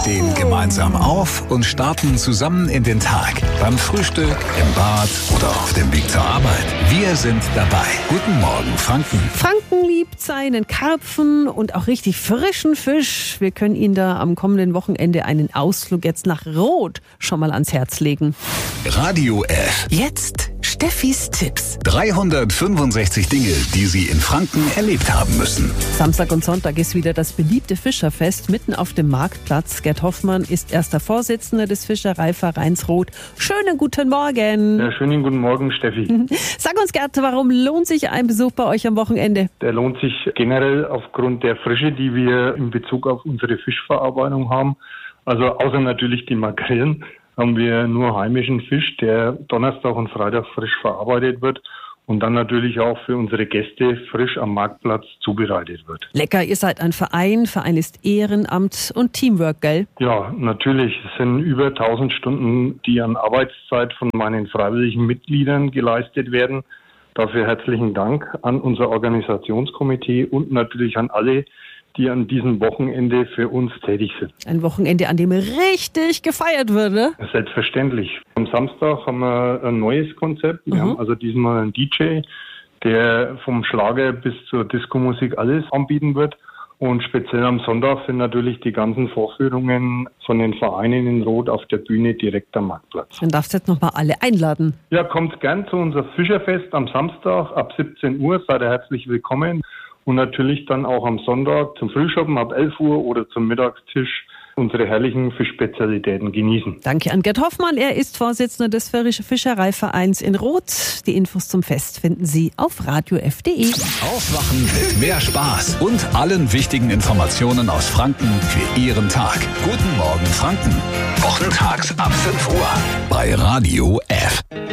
stehen gemeinsam auf und starten zusammen in den Tag. Beim Frühstück, im Bad oder auf dem Weg zur Arbeit. Wir sind dabei. Guten Morgen, Franken. Franken liebt seinen Karpfen und auch richtig frischen Fisch. Wir können Ihnen da am kommenden Wochenende einen Ausflug jetzt nach Roth schon mal ans Herz legen. Radio F. Jetzt Steffis Tipps. 365 Dinge, die Sie in Franken erlebt haben müssen. Samstag und Sonntag ist wieder das beliebte Fischerfest mitten auf dem Marktplatz. Gerd Hoffmann ist erster Vorsitzender des Fischereivereins Roth. Schönen guten Morgen. Ja, schönen guten Morgen, Steffi. Sag uns, Gerd, warum lohnt sich ein Besuch bei euch am Wochenende? Der lohnt sich generell aufgrund der Frische, die wir in Bezug auf unsere Fischverarbeitung haben. Also außer natürlich die Makrelen haben wir nur heimischen Fisch, der Donnerstag und Freitag frisch verarbeitet wird und dann natürlich auch für unsere Gäste frisch am Marktplatz zubereitet wird. Lecker, ihr seid ein Verein. Verein ist Ehrenamt und Teamwork, gell? Ja, natürlich. Es sind über 1000 Stunden, die an Arbeitszeit von meinen freiwilligen Mitgliedern geleistet werden. Dafür herzlichen Dank an unser Organisationskomitee und natürlich an alle, die an diesem Wochenende für uns tätig sind. Ein Wochenende, an dem richtig gefeiert wird, ne? Selbstverständlich. Am Samstag haben wir ein neues Konzept. Wir haben also diesmal einen DJ, der vom Schlager bis zur Disco-Musik alles anbieten wird. Und speziell am Sonntag sind natürlich die ganzen Vorführungen von den Vereinen in Roth auf der Bühne direkt am Marktplatz. Dann darfst du jetzt nochmal alle einladen. Ja, kommt gern zu unser Fischerfest am Samstag ab 17 Uhr. Seid ihr herzlich willkommen. Und natürlich dann auch am Sonntag zum Frühschoppen ab 11 Uhr oder zum Mittagstisch unsere herrlichen Fischspezialitäten genießen. Danke an Gerd Hoffmann. Er ist Vorsitzender des Fischereivereins in Roth. Die Infos zum Fest finden Sie auf radiof.de. Aufwachen mit mehr Spaß und allen wichtigen Informationen aus Franken für Ihren Tag. Guten Morgen, Franken. Wochentags ab 5 Uhr bei Radio F.